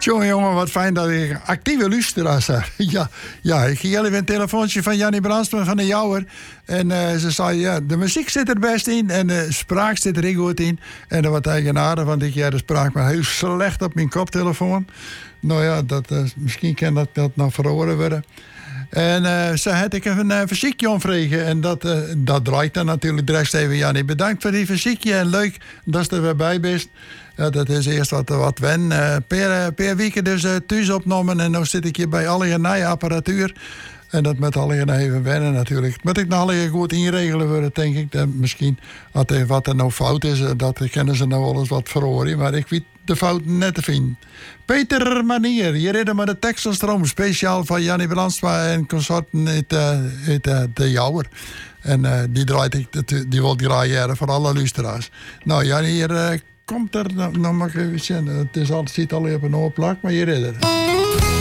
Jongen, wat fijn dat ik actieve luisteraars heb. Ja, ik kreeg even een telefoontje van Jannie Brandsma van de Jouwer. En ze zei, ja, de muziek zit er best in en de spraak zit er goed in. En dat was eigenaardig, want ik de spraak maar heel slecht op mijn koptelefoon. Nou ja, misschien kan dat nog verhoren worden. En ze had ik even een fysiekje omvregen. En dat draait dan natuurlijk direct even. Jannie, bedankt voor die fysiekje. En leuk dat je er weer bij bent. Ja, dat is eerst wat wen. Per week dus thuis opgenomen. En nu zit ik hier bij alle nieuwe apparatuur. En dat met alle even wennen natuurlijk. Moet ik nog alle goed inregelen worden, denk ik. Dan misschien wat er nou fout is. Dat kennen ze nou alles wat verhoren. Maar ik weet de fout net te vinden. Peter Manier, je redde met de Texelstroom. Speciaal van Jannie Brandsma en consorten uit de Jouwer. En die draait die wil draaien voor alle luisteraars. Nou Jannie, hier komt er, nou mag ik even zien. Het is altijd, zit al op een hoop plak, maar je redde het.